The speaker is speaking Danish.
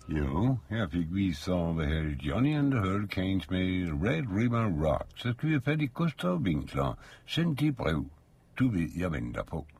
Jo, her fik vi så, Johnny and the Hurricanes med Red River Rock. Så skal vi have fat i Gustav Winkler. Send de brev, du ved, jeg venter på.